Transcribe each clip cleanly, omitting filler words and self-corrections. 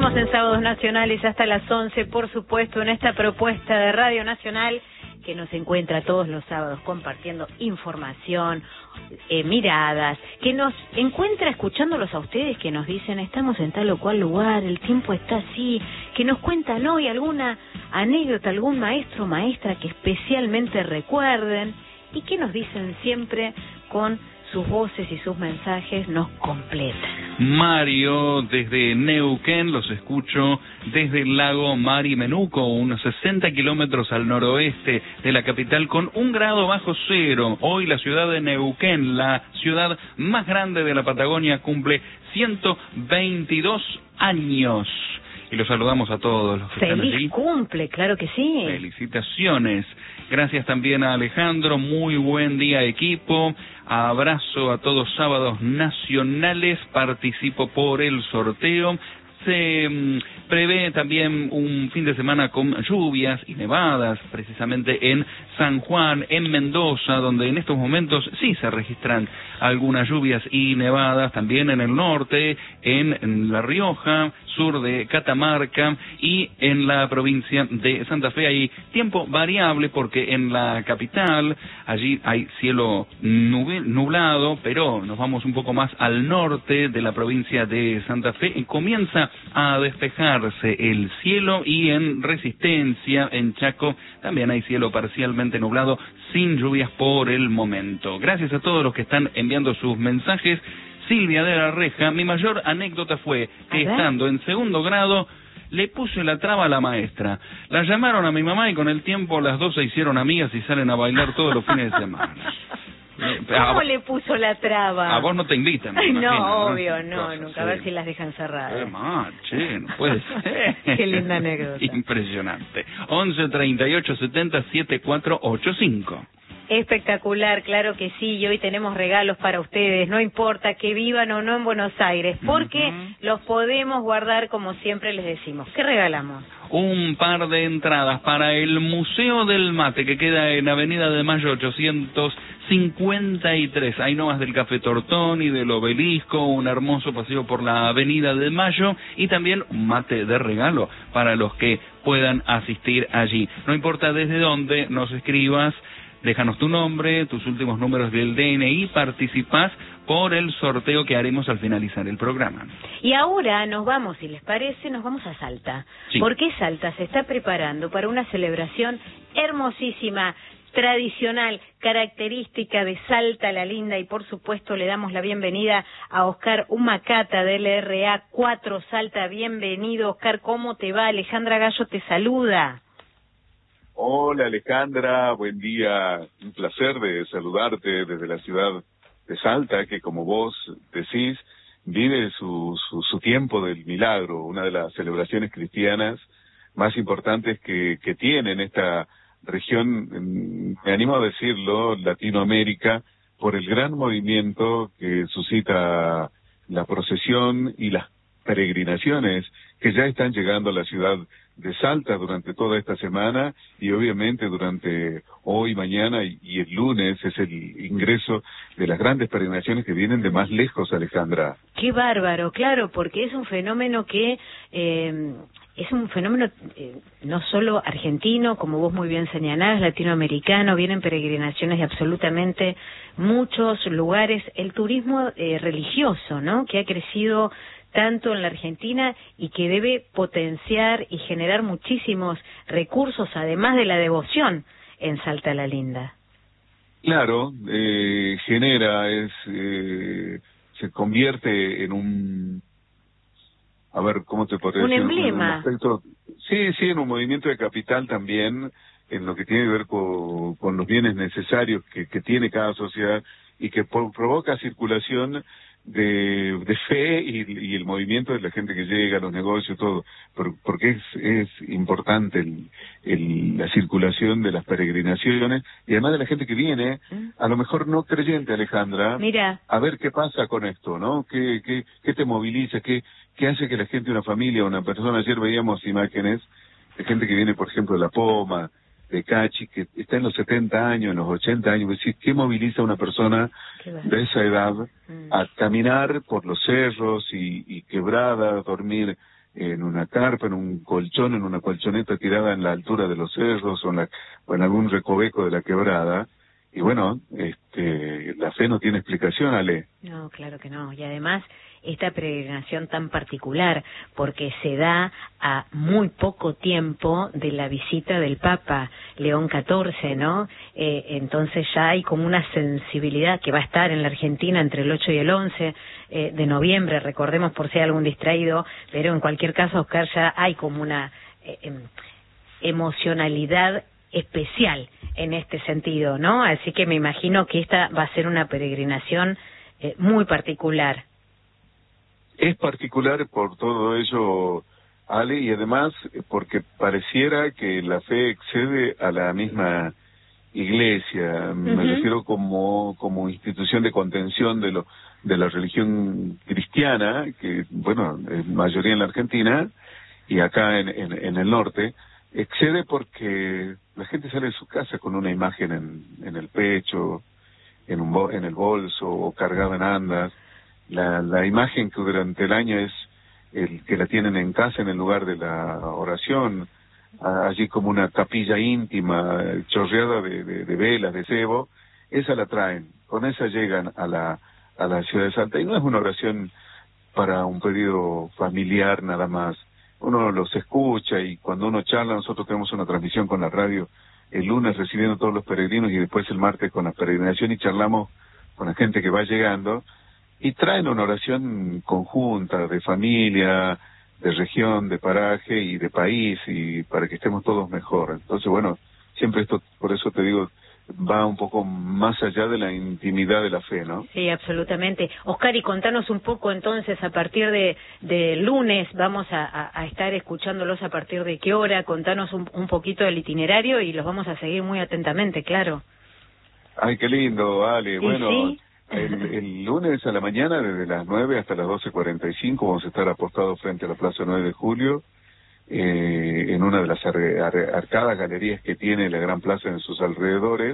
Seguimos en Sábados Nacionales hasta las 11, por supuesto, en esta propuesta de Radio Nacional que nos encuentra todos los sábados compartiendo información, miradas, que nos encuentra escuchándolos a ustedes que nos dicen estamos en tal o cual lugar, el tiempo está así, que nos cuentan hoy alguna anécdota, algún maestro o maestra que especialmente recuerden y que nos dicen siempre con sus voces y sus mensajes nos completan. Mario, desde Neuquén, los escucho desde el lago Marimenuco, unos 60 kilómetros al noroeste de la capital, con 1 grado bajo cero. Hoy la ciudad de Neuquén, la ciudad más grande de la Patagonia, cumple 122 años. Y los saludamos a todos los que están allí. ¡Feliz cumple! Claro que sí. Felicitaciones. Gracias también a Alejandro. Muy buen día, equipo. Abrazo a todos Sábados Nacionales. Participo por el sorteo. Se prevé también un fin de semana con lluvias y nevadas, precisamente en San Juan, en Mendoza, donde en estos momentos sí se registran algunas lluvias y nevadas, también en el norte, en La Rioja, sur de Catamarca y en la provincia de Santa Fe. Hay tiempo variable porque en la capital allí hay cielo nublado, pero nos vamos un poco más al norte de la provincia de Santa Fe y comienza a despejarse el cielo, y en Resistencia, en Chaco, también hay cielo parcialmente nublado, sin lluvias por el momento. Gracias a todos los que están enviando sus mensajes. Silvia de la Reja, mi mayor anécdota fue que estando en 2º grado le puse la traba a la maestra. La llamaron a mi mamá y con el tiempo las dos se hicieron amigas y salen a bailar todos los fines de semana. ¿Cómo le puso la traba? A vos no te invitan. No, imagino, obvio, no, nunca. Sí. A ver si las dejan cerradas. Che, no puede ser. Qué linda anécdota. Impresionante. 11 38 70 7485. Espectacular, claro que sí, y hoy tenemos regalos para ustedes, no importa que vivan o no en Buenos Aires, porque los podemos guardar como siempre les decimos. ¿Qué regalamos? Un par de entradas para el Museo del Mate, que queda en Avenida de Mayo 853, ahí nomás del Café Tortón y del Obelisco, un hermoso paseo por la Avenida de Mayo, y también un mate de regalo para los que puedan asistir allí. No importa desde dónde nos escribas, déjanos tu nombre, tus últimos números del DNI, participás por el sorteo que haremos al finalizar el programa. Y ahora nos vamos, si les parece, nos vamos a Salta. Sí. Porque Salta se está preparando para una celebración hermosísima, tradicional, característica de Salta la Linda, y por supuesto le damos la bienvenida a Oscar Humacata del LRA 4 Salta. Bienvenido, Oscar, ¿cómo te va? Alejandra Gallo te saluda. Hola Alejandra, buen día, un placer de saludarte desde la ciudad de Salta, que como vos decís, vive su tiempo del milagro, una de las celebraciones cristianas más importantes que tiene en esta región, me animo a decirlo, Latinoamérica, por el gran movimiento que suscita la procesión y las peregrinaciones que ya están llegando a la ciudad de Salta durante toda esta semana, y obviamente durante hoy, mañana y el lunes es el ingreso de las grandes peregrinaciones que vienen de más lejos, Alejandra. Qué bárbaro, claro, porque es un fenómeno que no solo argentino, como vos muy bien señalás, latinoamericano, vienen peregrinaciones de absolutamente muchos lugares. El turismo religioso, ¿no?, que ha crecido tanto en la Argentina y que debe potenciar y generar muchísimos recursos, además de la devoción en Salta la Linda. Claro, se convierte en un, a ver, ¿cómo te podría decir? Un emblema. Sí, en un movimiento de capital también, en lo que tiene que ver con los bienes necesarios que tiene cada sociedad, y que provoca circulación de fe y el movimiento de la gente que llega, los negocios, todo, porque es importante la circulación de las peregrinaciones, y además de la gente que viene, a lo mejor no creyente, Alejandra. Mira, a ver qué pasa con esto, ¿no? ¿Qué te moviliza? ¿Qué hace que la gente, una familia, una persona? Ayer veíamos imágenes de gente que viene, por ejemplo, de La Poma, de Cachi, que está en los 70 años, en los 80 años, es decir, ¿qué moviliza a una persona de esa edad a caminar por los cerros y quebradas, dormir en una carpa, en un colchón, en una colchoneta tirada en la altura de los cerros o en algún recoveco de la quebrada. Y bueno, la fe no tiene explicación, Ale. No, claro que no. Y además, esta peregrinación tan particular, porque se da a muy poco tiempo de la visita del Papa León XIV, ¿no? Entonces ya hay como una sensibilidad que va a estar en la Argentina entre el 8 y el 11 de noviembre, recordemos por si hay algún distraído, pero en cualquier caso, Oscar, ya hay como una emocionalidad especial en este sentido, ¿no? Así que me imagino que esta va a ser una peregrinación muy particular. Es particular por todo ello, Ale, y además porque pareciera que la fe excede a la misma Iglesia. Me refiero como institución de contención de la religión cristiana, que, bueno, es mayoría en la Argentina y acá en el norte. Excede porque la gente sale de su casa con una imagen en el pecho, en el bolso o cargada en andas. La imagen que durante el año es el que la tienen en casa en el lugar de la oración, allí como una capilla íntima, chorreada de velas, de cebo, esa la traen, con esa llegan a la ciudad de Salta. Y no es una oración para un pedido familiar nada más. Uno los escucha y cuando uno charla, nosotros tenemos una transmisión con la radio el lunes recibiendo a todos los peregrinos y después el martes con la peregrinación y charlamos con la gente que va llegando y traen una oración conjunta de familia, de región, de paraje y de país y para que estemos todos mejor. Entonces, bueno, siempre esto, por eso te digo, va un poco más allá de la intimidad de la fe, ¿no? Sí, absolutamente. Oscar, y contanos un poco entonces, a partir de lunes, vamos a estar escuchándolos a partir de qué hora, contanos un poquito del itinerario y los vamos a seguir muy atentamente, claro. Ay, qué lindo, Ale. Bueno, ¿sí? El lunes a la mañana, desde las 9 hasta las 12:45, vamos a estar apostados frente a la Plaza 9 de Julio, en una de las arcadas galerías que tiene la Gran Plaza en sus alrededores,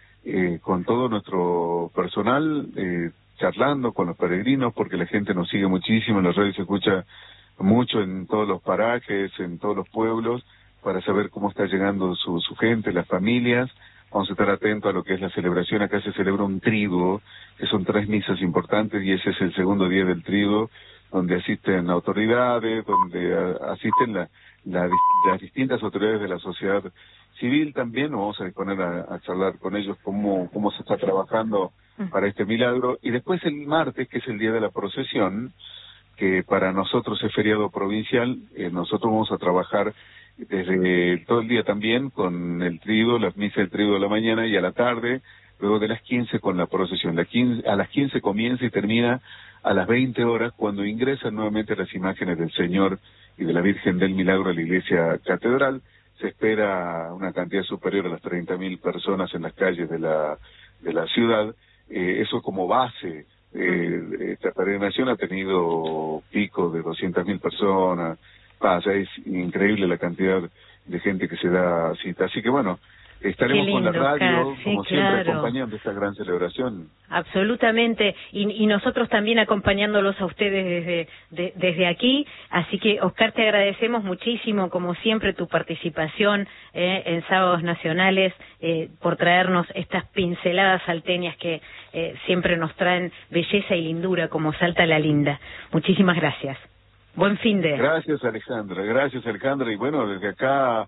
con todo nuestro personal, charlando con los peregrinos, porque la gente nos sigue muchísimo, en la radio se escucha mucho en todos los parajes, en todos los pueblos, para saber cómo está llegando su gente, las familias. Vamos a estar atentos a lo que es la celebración. Acá se celebra un triduo, que son 3 misas importantes, y ese es el segundo día del triduo, donde asisten autoridades, donde asisten las distintas autoridades de la sociedad civil también. Nos vamos a disponer a charlar con ellos cómo se está trabajando para este milagro. Y después el martes, que es el día de la procesión, que para nosotros es feriado provincial, nosotros vamos a trabajar desde todo el día también con el triduo, las misas del triduo de la mañana y a la tarde, luego de las 15 con la procesión. A las 15 comienza y termina a las 20 horas cuando ingresan nuevamente las imágenes del Señor y de la Virgen del Milagro a la iglesia catedral. Se espera una cantidad superior a las 30.000 personas en las calles de la ciudad. Eso como base. Esta peregrinación ha tenido picos de 200.000 personas. Es increíble la cantidad de gente que se da cita. Así que bueno, estaremos con la radio, sí, como siempre, acompañando esta gran celebración. Absolutamente, y nosotros también acompañándolos a ustedes desde aquí. Así que, Oscar, te agradecemos muchísimo, como siempre, tu participación en Sábados Nacionales, por traernos estas pinceladas salteñas que siempre nos traen belleza y lindura, como Salta la Linda. Muchísimas gracias. Buen fin de... Gracias, Alejandra. Y bueno, desde acá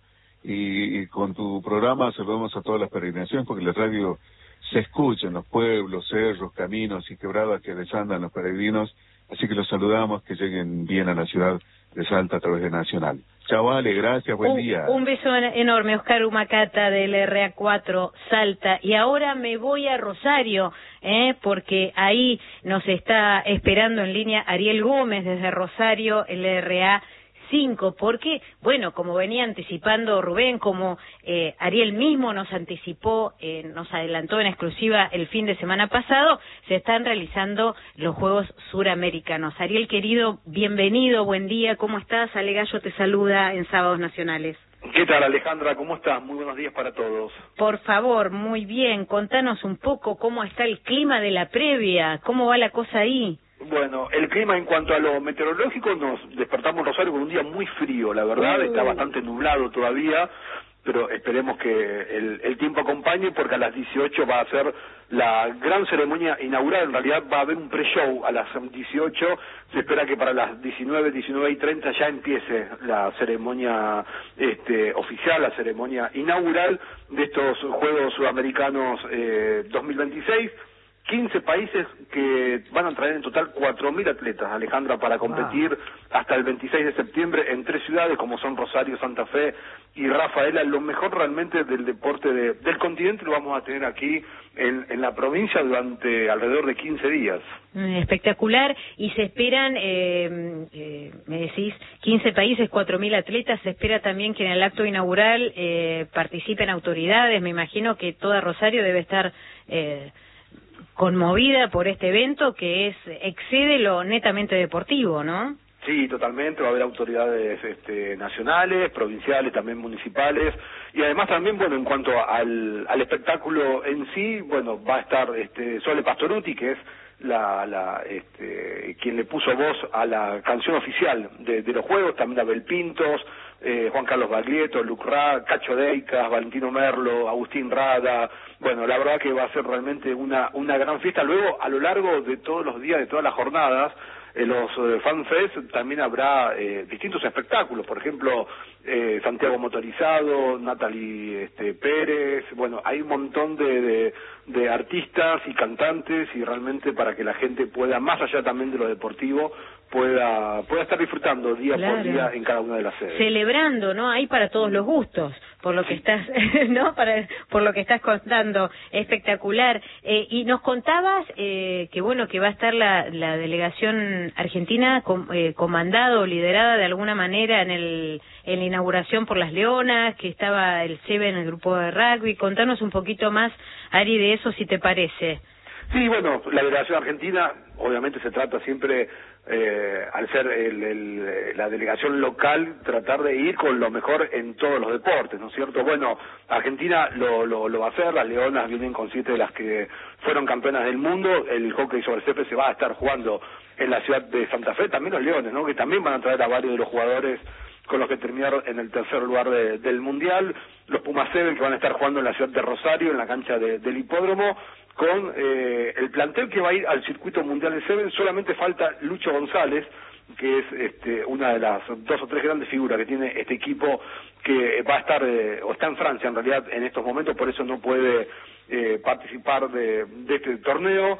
y con tu programa saludamos a todas las peregrinaciones, porque la radio se escucha en los pueblos, cerros, caminos y quebradas que desandan los peregrinos. Así que los saludamos, que lleguen bien a la ciudad de Salta a través de Nacional. Chao, Ale, gracias, buen día. Un beso enorme, Oscar Humacata del RA4 Salta. Y ahora me voy a Rosario, porque ahí nos está esperando en línea Ariel Gómez desde Rosario, el RA5, porque, bueno, como venía anticipando Rubén, como Ariel mismo nos anticipó, nos adelantó en exclusiva el fin de semana pasado, se están realizando los Juegos Suramericanos. Ariel, querido, bienvenido, buen día, ¿cómo estás? Ale Gallo te saluda en Sábados Nacionales. ¿Qué tal, Alejandra? ¿Cómo estás? Muy buenos días para todos. Por favor, muy bien, contanos un poco cómo está el clima de la previa, cómo va la cosa ahí. Bueno, el clima en cuanto a lo meteorológico, nos despertamos en Rosario con un día muy frío, la verdad, está bastante nublado todavía, pero esperemos que el tiempo acompañe, porque a las 18 va a ser la gran ceremonia inaugural. En realidad va a haber un pre-show a las 18, se espera que para las 19:30 ya empiece la ceremonia oficial, la ceremonia inaugural de estos Juegos Sudamericanos 2026. 15 países que van a traer en total 4.000 atletas, Alejandra, para competir hasta el 26 de septiembre en 3 ciudades como son Rosario, Santa Fe y Rafaela. Lo mejor realmente del deporte del continente lo vamos a tener aquí en la provincia durante alrededor de 15 días. Espectacular. Y se esperan, me decís, 15 países, 4.000 atletas. Se espera también que en el acto inaugural participen autoridades. Me imagino que toda Rosario debe estar conmovida por este evento que excede lo netamente deportivo, ¿no? Sí, totalmente, va a haber autoridades nacionales, provinciales, también municipales, y además también, bueno, en cuanto al espectáculo en sí, bueno, va a estar Sole Pastorutti, que es quien le puso voz a la canción oficial de los Juegos, también Abel Pintos, Juan Carlos Baglietto, Luc Ra, Cacho Deicas, Valentino Merlo, Agustín Rada. Bueno, la verdad que va a ser realmente una gran fiesta. Luego, a lo largo de todos los días, de todas las jornadas, los FanFest también habrá distintos espectáculos, por ejemplo, Santiago Motorizado, Natalie Pérez, bueno, hay un montón de artistas y cantantes, y realmente para que la gente pueda, más allá también de lo deportivo, pueda estar disfrutando día por día en cada una de las sedes. Celebrando, ¿no? Hay para todos los gustos, por lo que estás, ¿no? Por lo que estás contando, espectacular. Y nos contabas que bueno, que va a estar la delegación argentina comandada o liderada de alguna manera en la inauguración por las Leonas, que estaba el SEBE en el grupo de rugby. Contanos un poquito más, Ari, de eso, si te parece. Sí, bueno, la delegación argentina, obviamente se trata siempre, al ser la delegación local, tratar de ir con lo mejor en todos los deportes, ¿no es cierto? Bueno, Argentina lo va a hacer, las Leonas vienen con 7 de las que fueron campeonas del mundo, el hockey sobre césped se va a estar jugando en la ciudad de Santa Fe, también los Leones, ¿no? Que también van a traer a varios de los jugadores con los que terminaron en el tercer lugar del Mundial, los Pumas 7 que van a estar jugando en la ciudad de Rosario, en la cancha del hipódromo, con el plantel que va a ir al circuito mundial de Seven. Solamente falta Lucho González, que es una de las 2 o 3 grandes figuras que tiene este equipo, que va a estar, o está en Francia en realidad en estos momentos, por eso no puede participar de este torneo.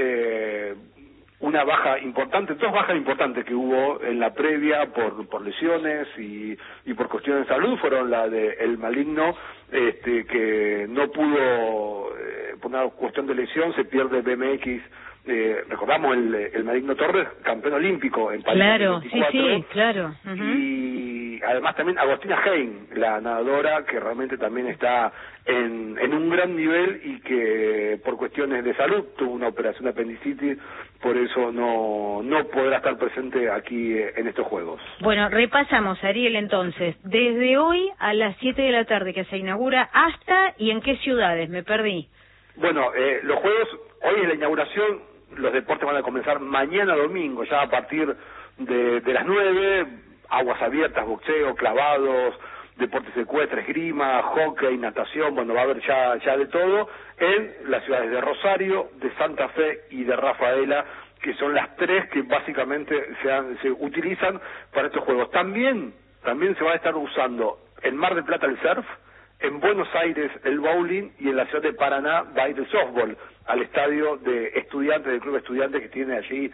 Una baja importante, 2 bajas importantes que hubo en la previa por lesiones y por cuestiones de salud, fueron la de El Maligno, que no pudo, por una cuestión de lesión, se pierde BMX. Recordamos el Maligno Torres, campeón olímpico en París. Claro, 24, sí, claro. Y además también Agostina Hein, la nadadora, que realmente también está en un gran nivel y que por cuestiones de salud tuvo una operación de apendicitis, por eso no podrá estar presente aquí en estos Juegos. Bueno, repasamos, Ariel, entonces, desde hoy a las 7 de la tarde que se inaugura, hasta, ¿y en qué ciudades? Me perdí. Bueno, los Juegos, hoy es la inauguración, los deportes van a comenzar mañana domingo, ya a partir de las 9, aguas abiertas, boxeo, clavados, deportes ecuestres, esgrima, hockey, natación, bueno, va a haber ya de todo en las ciudades de Rosario, de Santa Fe y de Rafaela, que son las 3 que básicamente se utilizan para estos Juegos. También se va a estar usando en Mar del Plata el surf, en Buenos Aires el bowling, y en la ciudad de Paraná va a ir el softball al estadio de estudiantes, del club estudiantes, que tiene allí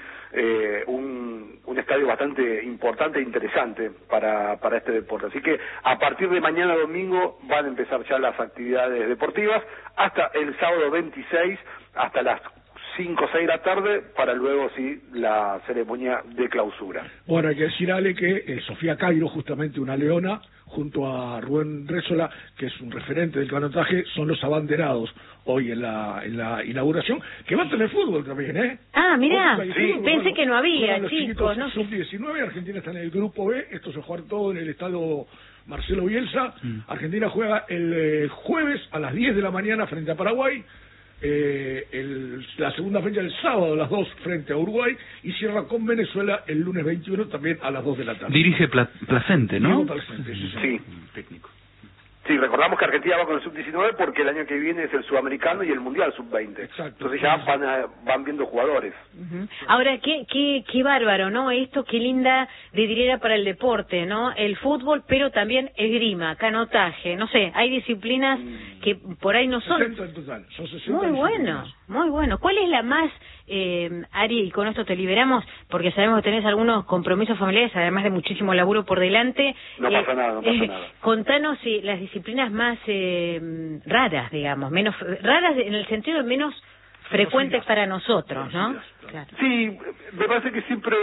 un estadio bastante importante e interesante para este deporte. Así que a partir de mañana domingo van a empezar ya las actividades deportivas, hasta el sábado 26, hasta las 5 o 6 de la tarde, para luego sí la ceremonia de clausura. Bueno, hay que decir, Ale, que Sofía Cairo, justamente una leona, junto a Rubén Rézola, que es un referente del canotaje, son los abanderados hoy en la inauguración, que va a tener fútbol también, ¿eh? Ah, mirá, sí, pensé que no había, chicos, ¿no? Sub-19, Argentina está en el grupo B, esto se juega todo en el estadio Marcelo Bielsa. Argentina juega el jueves a las 10 de la mañana frente a Paraguay, la segunda fecha el sábado a las 2 frente a Uruguay y cierra con Venezuela el lunes 21 también a las 2 de la tarde. Dirige Placente, ¿no? Placente, sí. Técnico. Sí, recordamos que Argentina va con el sub-19 porque el año que viene es el sudamericano y el mundial sub-20. Exacto. Entonces ya van viendo jugadores. Ahora, qué bárbaro, ¿no? Esto, qué linda vidriera para el deporte, ¿no? El fútbol, pero también esgrima, canotaje, no sé, hay disciplinas que por ahí no son... 60 en total, son 60 Muy bueno, muy bueno. ¿Cuál es la más, Ari, y con esto te liberamos, porque sabemos que tenés algunos compromisos familiares, además de muchísimo laburo por delante? No pasa nada. Contanos las disciplinas más raras, digamos, menos raras en el sentido de menos frecuentes para nosotros, ¿no? Claro. Sí, me parece que siempre,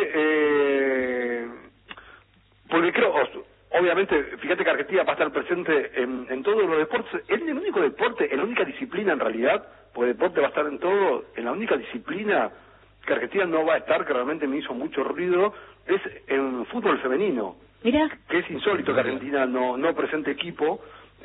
porque creo, obviamente, fíjate que Argentina va a estar presente en todos los deportes, es el único deporte, la única disciplina en realidad, porque el deporte va a estar en todo, en la única disciplina que Argentina no va a estar, que realmente me hizo mucho ruido, es en fútbol femenino. Mira, que es insólito que Argentina no presente equipo,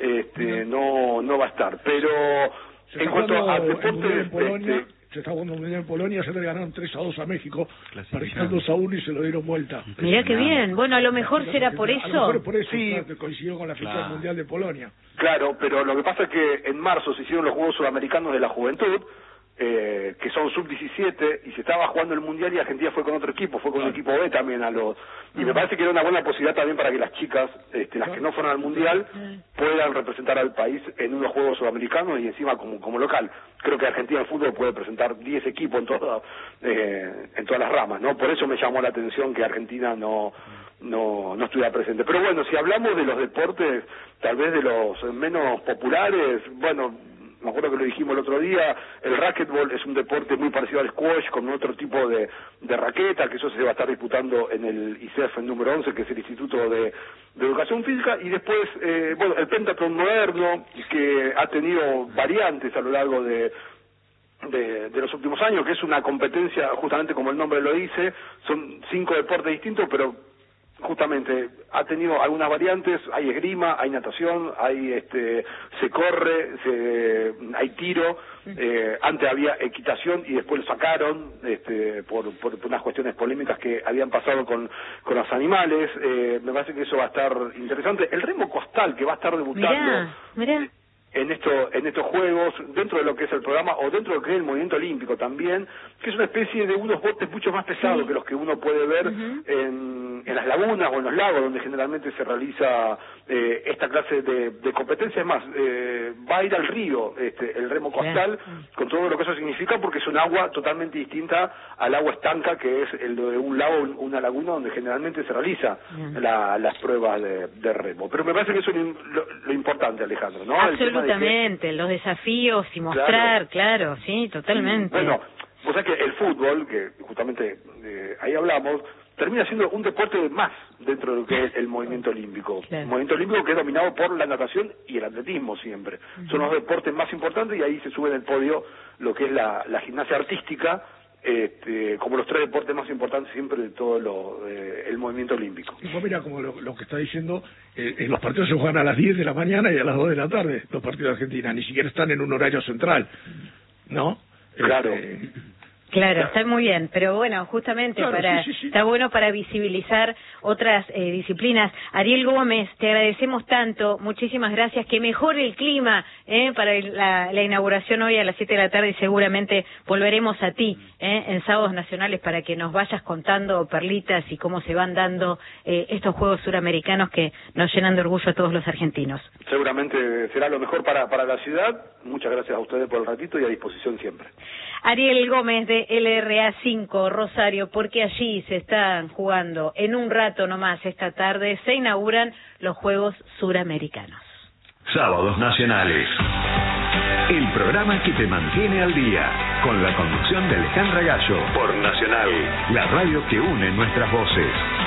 no va a estar, pero en cuanto a deporte, se está jugando un mundial en Polonia, se le ganaron 3-2 a México, parecían 2-1 y se lo dieron vuelta. Mirá qué bien, bueno, a lo mejor será por eso. A lo mejor por eso, sí, claro, que coincidió con la fecha del mundial de Polonia. Claro, pero lo que pasa es que en marzo se hicieron los Juegos Sudamericanos de la Juventud, que son sub-17, y se estaba jugando el mundial y Argentina fue con otro equipo, fue con el equipo B también y me parece que era una buena posibilidad también para que las chicas, las que no fueron al mundial, puedan representar al país en unos Juegos Sudamericanos y encima como local. Creo que Argentina en fútbol puede presentar 10 equipos en todas las ramas, ¿no? Por eso me llamó la atención que Argentina no estuviera presente. Pero bueno, si hablamos de los deportes, tal vez de los menos populares, bueno, me acuerdo que lo dijimos el otro día, el racquetball es un deporte muy parecido al squash, con otro tipo de raqueta, que eso se va a estar disputando en el ICEF en número 11, que es el Instituto de Educación Física, y después, el pentatlón moderno, que ha tenido variantes a lo largo de los últimos años, que es una competencia, justamente como el nombre lo dice, son 5 deportes distintos, pero justamente ha tenido algunas variantes, hay esgrima, hay natación, hay se corre, hay tiro, antes había equitación y después lo sacaron por unas cuestiones polémicas que habían pasado con los animales. Me parece que eso va a estar interesante. El remo costal, que va a estar debutando mirá. en estos juegos, dentro de lo que es el programa o dentro de lo que es el movimiento olímpico también, que es una especie de unos botes mucho más pesados que los que uno puede ver en las lagunas o en los lagos, donde generalmente se realiza esta clase de competencia. Es más, va a ir al río el remo costal, con todo lo que eso significa, porque es un agua totalmente distinta al agua estanca, que es el de un lago, una laguna, donde generalmente se realiza las pruebas de remo. Pero me parece que eso es lo importante, Alejandro, ¿no? Absolutamente, los desafíos y mostrar, claro, sí, totalmente. Bueno, vos sabés que el fútbol, que justamente ahí hablamos, termina siendo un deporte más dentro de lo que es el movimiento olímpico. Claro. El movimiento olímpico que es dominado por la natación y el atletismo siempre. Son los deportes más importantes y ahí se sube en el podio lo que es la gimnasia artística, como los 3 deportes más importantes siempre de todo el movimiento olímpico. Y pues mira, como lo que está diciendo, los partidos se juegan a las 10 de la mañana y a las 2 de la tarde, los partidos de Argentina, ni siquiera están en un horario central, ¿no? Claro. Claro, está muy bien, pero bueno, justamente está bueno para visibilizar otras disciplinas. Ariel Gómez, te agradecemos tanto, muchísimas gracias, que mejore el clima para la inauguración hoy a las 7 de la tarde y seguramente volveremos a ti en Sábados Nacionales para que nos vayas contando perlitas y cómo se van dando estos Juegos Suramericanos que nos llenan de orgullo a todos los argentinos. Seguramente será lo mejor para la ciudad. Muchas gracias a ustedes por el ratito y a disposición siempre. Ariel Gómez de LRA 5 Rosario, porque allí se están jugando en un rato nomás esta tarde, se inauguran los Juegos Suramericanos. Sábados Nacionales, el programa que te mantiene al día, con la conducción de Alejandra Gallo, por Nacional, la radio que une nuestras voces.